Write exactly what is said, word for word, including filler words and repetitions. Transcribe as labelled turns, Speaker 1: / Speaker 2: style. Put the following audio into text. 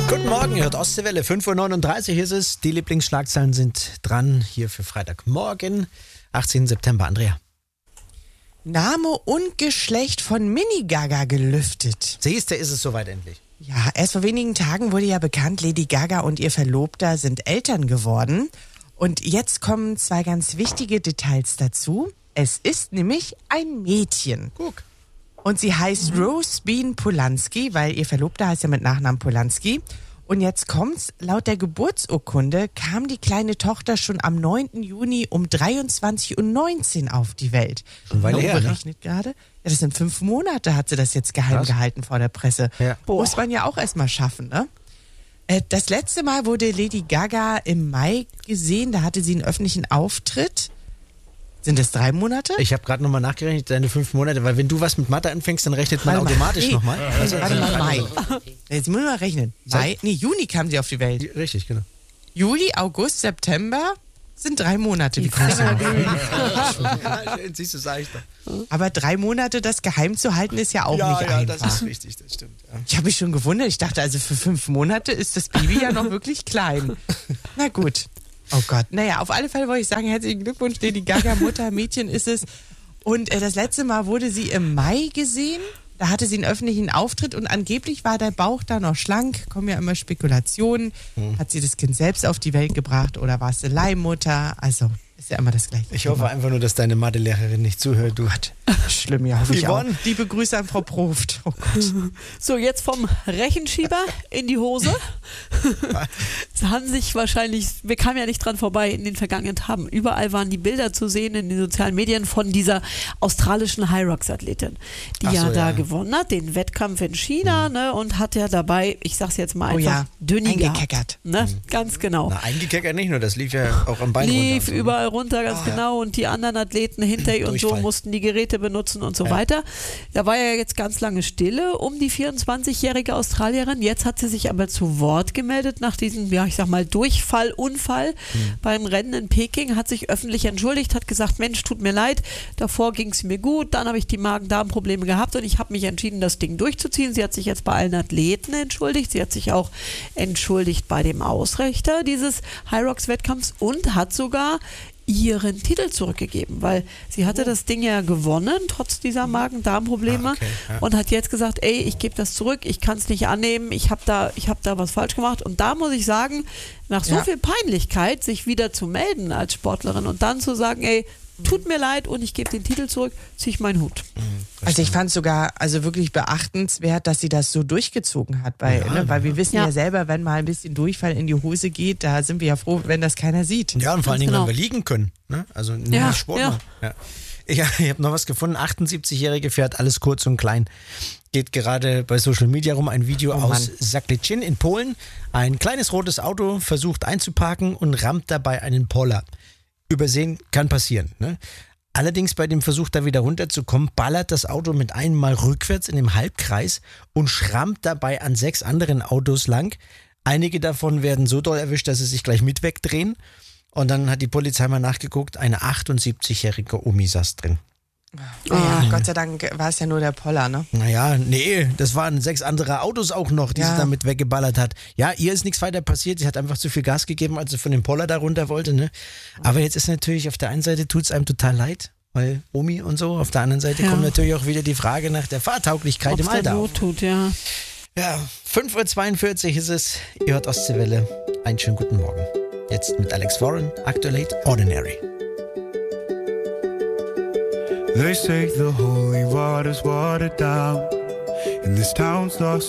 Speaker 1: Guten Morgen, ihr hört Ostseewelle, fünf Uhr neununddreißig ist es. Die Lieblingsschlagzeilen sind dran hier für Freitagmorgen, achtzehnten September. Andrea.
Speaker 2: Name und Geschlecht von Mini Gaga gelüftet.
Speaker 1: Siehst du, ist es soweit endlich.
Speaker 2: Ja, erst vor wenigen Tagen wurde ja bekannt, Lady Gaga und ihr Verlobter sind Eltern geworden. Und jetzt kommen zwei ganz wichtige Details dazu. Es ist nämlich ein Mädchen.
Speaker 1: Guck.
Speaker 2: Und sie heißt Rose Bean Polanski, weil ihr Verlobter heißt ja mit Nachnamen Polanski. Und jetzt kommt's, laut der Geburtsurkunde kam die kleine Tochter schon am neunten Juni um dreiundzwanzig Uhr neunzehn auf die Welt.
Speaker 1: Schon eine Weile her, ne?
Speaker 2: Berechnet gerade. Ja, das sind fünf Monate, hat sie das jetzt geheim
Speaker 1: Krass.
Speaker 2: gehalten vor der Presse.
Speaker 1: Ja.
Speaker 2: Muss man ja auch erstmal schaffen, ne? Äh, Das letzte Mal wurde Lady Gaga im Mai gesehen, da hatte sie einen öffentlichen Auftritt. Sind das drei Monate?
Speaker 1: Ich habe gerade nochmal nachgerechnet, deine fünf Monate, weil wenn du was mit Mathe anfängst, dann rechnet man
Speaker 2: Warte mal.
Speaker 1: automatisch
Speaker 2: Nee.
Speaker 1: nochmal. Also,
Speaker 2: Warte mal, Mai. Jetzt muss man mal rechnen. Mai, nee, Juni kam sie auf die Welt.
Speaker 1: Richtig, genau.
Speaker 2: Juli, August, September sind drei Monate. Wie kommst du
Speaker 1: Ja, siehst du, sag ich doch.
Speaker 2: Aber drei Monate das geheim zu halten ist ja auch
Speaker 1: ja,
Speaker 2: nicht
Speaker 1: ja,
Speaker 2: einfach.
Speaker 1: das ist richtig, das stimmt. Ja.
Speaker 2: Ich habe mich schon gewundert. Ich dachte, also für fünf Monate ist das Baby ja noch wirklich klein. Na gut. Oh Gott. Naja, auf alle Fälle wollte ich sagen, herzlichen Glückwunsch, Lady Gaga, Mutter, Mädchen ist es. Und äh, das letzte Mal wurde sie im Mai gesehen. Da hatte sie einen öffentlichen Auftritt und angeblich war der Bauch da noch schlank. Kommen ja immer Spekulationen.
Speaker 1: Hm.
Speaker 2: Hat sie das Kind selbst auf die Welt gebracht oder war es eine Leihmutter? Also ist ja immer das Gleiche.
Speaker 1: Ich hoffe einfach nur, dass deine Mathelehrerin nicht zuhört. Du hat
Speaker 2: Schlimm, ja, hoffe ich auch.
Speaker 1: Yvonne.
Speaker 2: Liebe Grüße an Frau Proft. Oh Gott.
Speaker 3: So, jetzt vom Rechenschieber in die Hose. Sie haben sich wahrscheinlich, wir kamen ja nicht dran vorbei in den vergangenen Tagen. Überall waren die Bilder zu sehen in den sozialen Medien von dieser australischen High-Rocks-Athletin, die
Speaker 1: Ach so,
Speaker 3: ja da
Speaker 1: ja.
Speaker 3: gewonnen hat, den Wettkampf in China,
Speaker 1: Mhm.
Speaker 3: ne, und hat ja dabei, ich sag's jetzt mal
Speaker 2: Oh
Speaker 3: einfach,
Speaker 2: ja,
Speaker 3: Dünni
Speaker 2: eingekeckert.
Speaker 3: gehabt. Ne? Ganz genau.
Speaker 1: Na, eingekeckert nicht nur, das lief ja auch am Bein runter.
Speaker 3: Lief
Speaker 1: und so, ne?
Speaker 3: überall runter, ganz
Speaker 1: Ah, ja.
Speaker 3: genau. Und die anderen Athleten hinter ihr und so
Speaker 1: Durchfall.
Speaker 3: mussten die Geräte benutzen und so
Speaker 1: Ja.
Speaker 3: weiter. Da war ja jetzt ganz lange Stille um die vierundzwanzigjährige Australierin. Jetzt hat sie sich aber zu Wort gemeldet nach diesem, ja, ich sag mal, Durchfall, Unfall beim Rennen in Peking, hat sich öffentlich entschuldigt, hat gesagt, Mensch, tut mir leid, davor ging es mir gut, dann habe ich die Magen-Darm-Probleme gehabt und ich habe mich entschieden, das Ding durchzuziehen. Sie hat sich jetzt bei allen Athleten entschuldigt, sie hat sich auch entschuldigt bei dem Ausrichter dieses High-Rocks-Wettkampfs und hat sogar ihren Titel zurückgegeben, weil sie hatte das Ding ja gewonnen, trotz dieser Magen-Darm-Probleme,
Speaker 1: Ah, okay, ja.
Speaker 3: und hat jetzt gesagt, ey, ich gebe das zurück, ich kann es nicht annehmen, ich habe da, ich hab da was falsch gemacht. Und da muss ich sagen, nach so
Speaker 2: Ja.
Speaker 3: viel Peinlichkeit, sich wieder zu melden als Sportlerin und dann zu sagen, ey, tut mir leid und ich gebe den Titel zurück, ziehe ich meinen Hut.
Speaker 2: Also ich fand es sogar also wirklich beachtenswert, dass sie das so durchgezogen hat, weil,
Speaker 1: Ja,
Speaker 2: ne, weil wir wissen ja.
Speaker 3: Ja.
Speaker 2: selber, wenn mal ein bisschen Durchfall in die Hose geht, da sind wir ja froh, wenn das keiner sieht.
Speaker 1: Ja, und vor allen
Speaker 3: Ganz
Speaker 1: Dingen,
Speaker 3: genau.
Speaker 1: wenn wir liegen können. Ne? Also nur
Speaker 3: Ja,
Speaker 1: Sport
Speaker 3: ja.
Speaker 1: machen. Ja. Ich, ich habe noch was gefunden. achtundsiebzigjährige fährt alles kurz und klein. Geht gerade bei Social Media rum ein Video
Speaker 2: Oh
Speaker 1: aus
Speaker 2: Mann.
Speaker 1: Zakliczyn in Polen. Ein kleines rotes Auto versucht einzuparken und rammt dabei einen Poller. Übersehen kann passieren. Ne? Allerdings bei dem Versuch, da wieder runterzukommen, ballert das Auto mit einem Mal rückwärts in einem Halbkreis und schrammt dabei an sechs anderen Autos lang. Einige davon werden so doll erwischt, dass sie sich gleich mit wegdrehen. Und dann hat die Polizei mal nachgeguckt, eine achtundsiebzigjährige Omi saß drin.
Speaker 2: Ja, Gott sei Dank war es ja nur der Poller, ne?
Speaker 1: Naja, nee, das waren sechs andere Autos auch noch, die
Speaker 2: Ja.
Speaker 1: sie damit weggeballert hat. Ja, ihr ist nichts weiter passiert, sie hat einfach zu viel Gas gegeben, als sie von dem Poller da runter wollte. Ne? Aber jetzt ist natürlich, auf der einen Seite tut es einem total leid, weil Omi und so, auf der anderen Seite
Speaker 3: Ja.
Speaker 1: kommt natürlich auch wieder die Frage nach der Fahrtauglichkeit
Speaker 3: Ob's
Speaker 1: im Alter.
Speaker 3: dann
Speaker 1: auf.
Speaker 3: gut tut, ja.
Speaker 1: Ja, fünf Uhr zweiundvierzig ist es, ihr hört Ostseewelle, einen schönen guten Morgen. Jetzt mit Alex Warren, aktuell Late Ordinary.
Speaker 4: They say the holy water's watered down, and this town's lost